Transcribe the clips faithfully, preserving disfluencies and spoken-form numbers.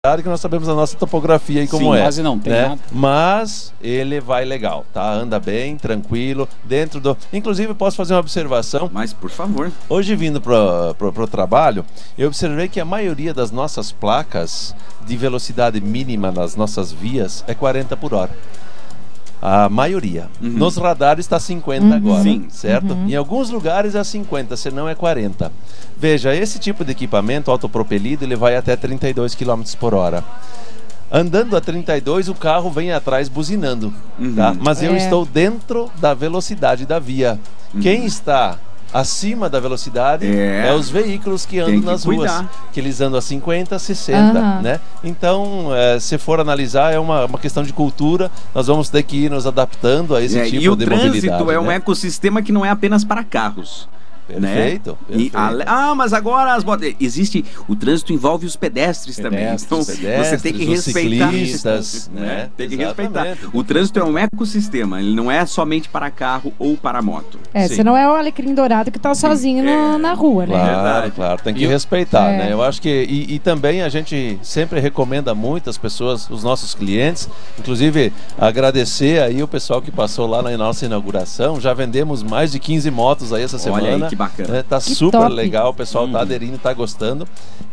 que nós sabemos a nossa topografia e como Sim, é. quase não tem né? nada. Mas ele vai legal, tá? Anda bem, tranquilo, dentro do... Inclusive, posso fazer uma observação? Mas, por favor. Hoje, vindo pro, pro, pro trabalho, eu observei que a maioria das nossas placas de velocidade mínima nas nossas vias é quarenta por hora. A maioria. Uhum. Nos radares está cinquenta uhum. agora, Sim. certo? Uhum. Em alguns lugares é cinquenta, senão é quarenta. Veja, esse tipo de equipamento autopropelido, ele vai até trinta e dois quilômetros por hora. Andando a trinta e dois, o carro vem atrás buzinando, uhum. tá? Mas é. eu estou dentro da velocidade da via. Uhum. Quem está acima da velocidade é, é os veículos que andam que nas cuidar. ruas, que eles andam a cinquenta, sessenta, uhum. né? Então, é, se for analisar, é uma, uma questão de cultura, nós vamos ter que ir nos adaptando a esse é, tipo de mobilidade. E o trânsito é né? um ecossistema que não é apenas para carros. Perfeito, né? perfeito. E, ah, mas agora as botas... existe o trânsito envolve os pedestres, pedestres também. Então pedestres, você tem que respeitar os ciclistas, né? né? Tem que Exatamente. respeitar. O trânsito é um ecossistema, ele não é somente para carro ou para moto. É, Sim. você não é o alecrim dourado que tá sozinho no, é, na rua, né? Claro, claro, tem que e respeitar, é. né? Eu acho que e, e também a gente sempre recomenda muito as pessoas, os nossos clientes, inclusive agradecer aí o pessoal que passou lá na nossa inauguração. Já vendemos mais de quinze motos aí essa semana. Olha aí, que bacana. Né? Tá que super top. legal, o pessoal Uhum. tá aderindo, tá gostando.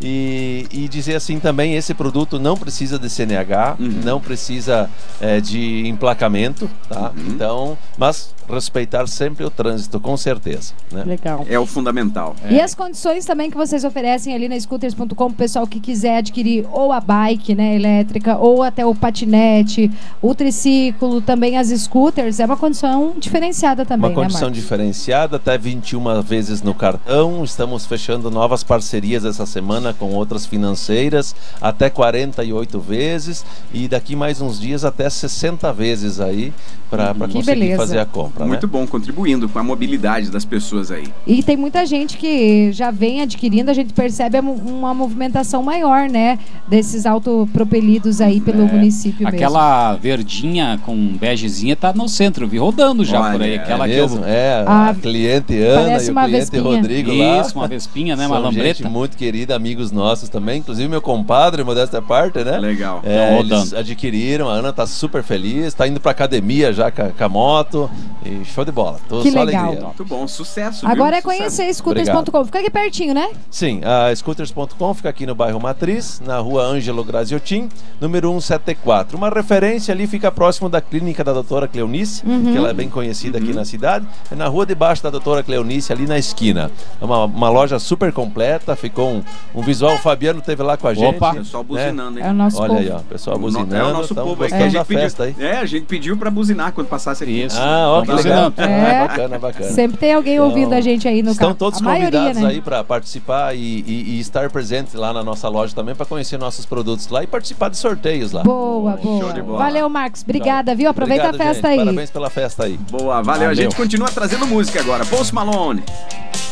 E, e dizer assim também, esse produto não precisa de C N H, uhum. não precisa é, de emplacamento, tá? Uhum. Então, mas respeitar sempre o trânsito, com certeza. Né? Legal. É o fundamental. É. E as condições também que vocês oferecem ali na scooters ponto com, o pessoal que quiser adquirir ou a bike, né, elétrica, ou até o patinete, o triciclo, também as scooters, é uma condição diferenciada também, Uma condição né, diferenciada, até vinte e uma vezes no cartão. Estamos fechando novas parcerias essa semana com outras financeiras, até quarenta e oito vezes, e daqui mais uns dias até sessenta vezes aí, para Que conseguir beleza. fazer a compra. Muito né? bom, contribuindo com a mobilidade das pessoas aí. E tem muita gente que já vem adquirindo, a gente percebe uma movimentação maior, né, desses autopropelidos aí pelo é, município mesmo. Aquela verdinha com begezinha tá no centro, vi rodando já Olha, por aí. Aquela é que eu... mesmo? É, Ah, a cliente Ana e o uma cliente vespinha. Rodrigo lá. Isso, uma vespinha, né, uma São lambreta. gente muito querida, amigos nossos também, inclusive meu compadre, modéstia à parte, né? Legal. É, rodando. eles adquiriram, a Ana tá super feliz, tá indo pra academia já com a, com a moto, e show de bola. Tô Que só legal. alegria. Muito bom, sucesso. Agora viu? é conhecer scooters ponto com. Fica aqui pertinho, né? Sim, a scooters ponto com fica aqui no bairro Matriz, na rua Ângelo Graziotin, número cento e setenta e quatro. Uma referência ali, fica próximo da clínica da doutora Cleonice, Uhum. que ela é bem conhecida Uhum. aqui na cidade. É na rua debaixo da doutora Cleonice, ali na esquina. É uma, uma loja super completa, ficou um, um visual. O Fabiano esteve lá com a gente. Opa. Pessoal né? buzinando, hein? É o nosso Olha povo. aí, ó, pessoal O no- buzinando. É o nosso tamo povo aí que a gostando gente da pediu. festa aí. É, a gente pediu pra buzinar quando passasse aqui. Isso. Ah, ó, que Vamos legal. buzinando. É. Ah, bacana, bacana. Sempre tem alguém Então, ouvindo a gente aí no Estão carro. todos A maioria, convidados né? aí para participar e, e- e estar presente lá na nossa loja também, para conhecer nossos produtos lá e participar de sorteios lá. Boa, Show de boa. bola. Valeu, Marcos. Obrigada, viu? Aproveita Obrigado, a festa gente. aí. Parabéns pela festa aí. Boa, valeu. Valeu. A gente continua trazendo música agora. Post Malone.